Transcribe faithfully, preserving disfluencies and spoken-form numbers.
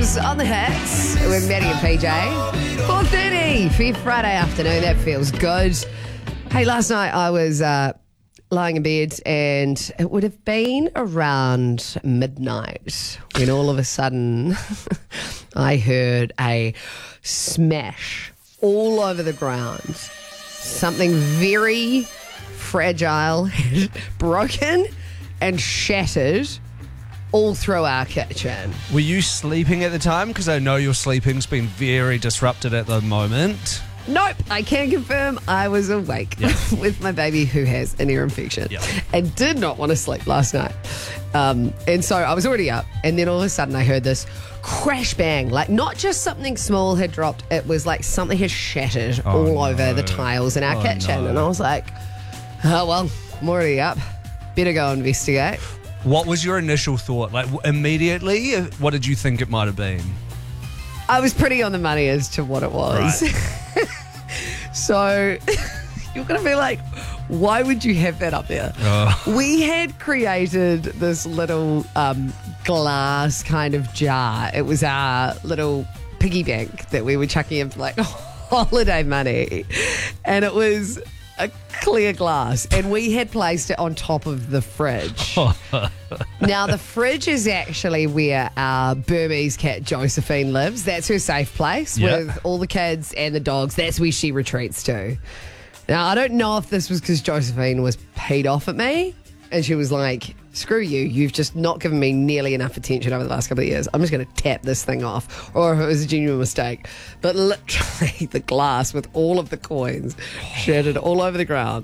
Girls on the hits with Maddie and P J. four thirty, fifth Friday afternoon. That feels good. Hey, last night I was uh, lying in bed and it would have been around midnight when all of a sudden I heard a smash all over the ground. Something very fragile had broken and shattered all through our kitchen. Were you sleeping at the time? Because I know your sleeping's been very disrupted at the moment. Nope, I can confirm I was awake Yeah. with my baby who has an ear infection Yeah. and did not want to sleep last night. Um, and so I was already up, and then all of a sudden I heard this crash bang. Like, not just something small had dropped, it was like something had shattered Oh, all over no. the tiles in our Oh, kitchen. no. And I was like, oh, well, I'm already up. Better go investigate. What was your initial thought? Like, w- immediately, uh, what did you think it might have been? I was pretty on the money as to what it was. Right. So you're going to be like, why would you have that up there? Oh. We had created this little um, glass kind of jar. It was our little piggy bank that we were chucking in for like holiday money. And it was a clear glass. And we had placed it on top of the fridge. Now, the fridge is actually where our Burmese cat Josephine lives. That's her safe place Yeah. with all the kids and the dogs. That's where she retreats to. Now, I don't know if this was because Josephine was peed off at me and she was like, screw you, you've just not given me nearly enough attention over the last couple of years. I'm just going to tap this thing off, or if it was a genuine mistake. But literally, the glass with all of the coins shattered all over the ground.